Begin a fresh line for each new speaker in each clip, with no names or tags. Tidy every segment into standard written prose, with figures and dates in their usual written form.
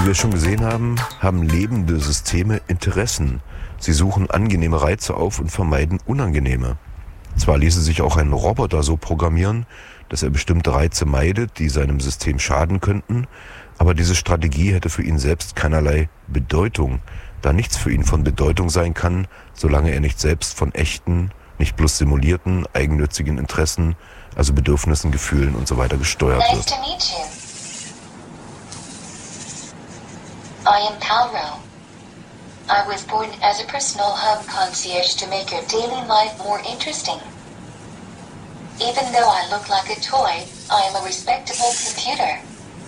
wir schon gesehen haben, haben lebende Systeme Interessen. Sie suchen angenehme Reize auf und vermeiden unangenehme. Zwar ließe sich auch ein Roboter so programmieren, dass er bestimmte Reize meidet, die seinem System schaden könnten, aber diese Strategie hätte für ihn selbst keinerlei Bedeutung, da nichts für ihn von Bedeutung sein kann, solange er nicht selbst von echten, nicht bloß simulierten, eigennützigen Interessen, also Bedürfnissen, Gefühlen und so weiter gesteuert wird.
Nice to meet you. I am Palro. I was born as a personal home concierge to make your daily life more interesting. Even though I look like a toy, I am a respectable computer.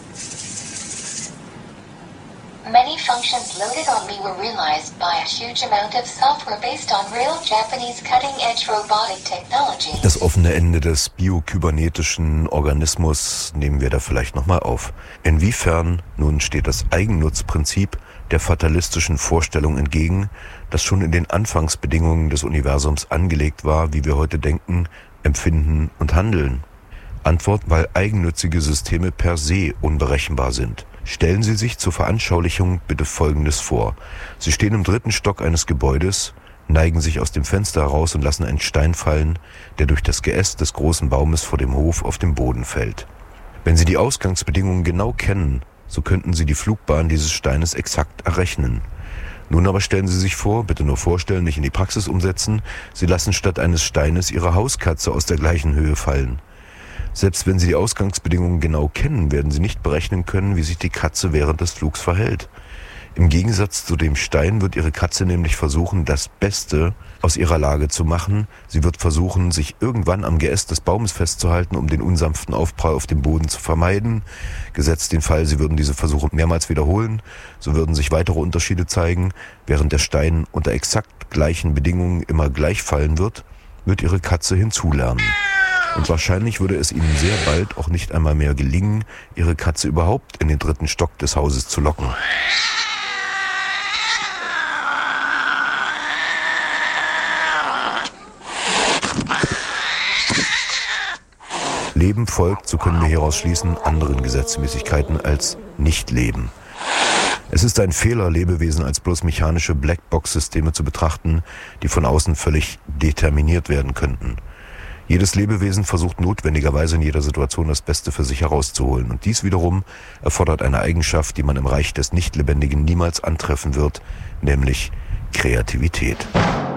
Many functions loaded on me were realized by a huge amount of software based on real Japanese cutting-edge robotic technology.
Das offene Ende des biokybernetischen Organismus nehmen wir da vielleicht nochmal auf. Inwiefern nun steht das Eigennutzprinzip der fatalistischen Vorstellung entgegen, das schon in den Anfangsbedingungen des Universums angelegt war, wie wir heute denken, empfinden und handeln? Antwort: weil eigennützige Systeme per se unberechenbar sind. Stellen Sie sich zur Veranschaulichung bitte Folgendes vor. Sie stehen im 3. Stock eines Gebäudes, neigen sich aus dem Fenster heraus und lassen einen Stein fallen, der durch das Geäst des großen Baumes vor dem Hof auf den Boden fällt. Wenn Sie die Ausgangsbedingungen genau kennen, so könnten Sie die Flugbahn dieses Steines exakt errechnen. Nun aber stellen Sie sich vor, bitte nur vorstellen, nicht in die Praxis umsetzen, Sie lassen statt eines Steines Ihre Hauskatze aus der gleichen Höhe fallen. Selbst wenn Sie die Ausgangsbedingungen genau kennen, werden Sie nicht berechnen können, wie sich die Katze während des Flugs verhält. Im Gegensatz zu dem Stein wird Ihre Katze nämlich versuchen, das Beste aus ihrer Lage zu machen. Sie wird versuchen, sich irgendwann am Geäst des Baumes festzuhalten, um den unsanften Aufprall auf dem Boden zu vermeiden. Gesetzt den Fall, Sie würden diese Versuche mehrmals wiederholen, so würden sich weitere Unterschiede zeigen. Während der Stein unter exakt gleichen Bedingungen immer gleich fallen wird Ihre Katze hinzulernen. Und wahrscheinlich würde es Ihnen sehr bald auch nicht einmal mehr gelingen, Ihre Katze überhaupt in den 3. Stock des Hauses zu locken. Leben folgt, so können wir hieraus schließen, anderen Gesetzmäßigkeiten als Nicht-Leben. Es ist ein Fehler, Lebewesen als bloß mechanische Blackbox-Systeme zu betrachten, die von außen völlig determiniert werden könnten. Jedes Lebewesen versucht notwendigerweise in jeder Situation das Beste für sich herauszuholen. Und dies wiederum erfordert eine Eigenschaft, die man im Reich des Nichtlebendigen niemals antreffen wird, nämlich Kreativität.